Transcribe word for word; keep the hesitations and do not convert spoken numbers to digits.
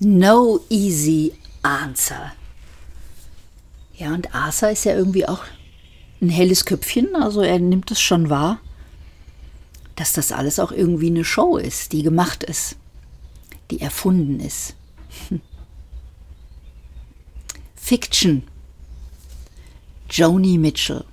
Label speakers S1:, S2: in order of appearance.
S1: No easy answer. Ja, und Arthur ist ja irgendwie auch ein helles Köpfchen, also er nimmt es schon wahr, dass das alles auch irgendwie eine Show ist, die gemacht ist, die erfunden ist. Fiction. Joni Mitchell.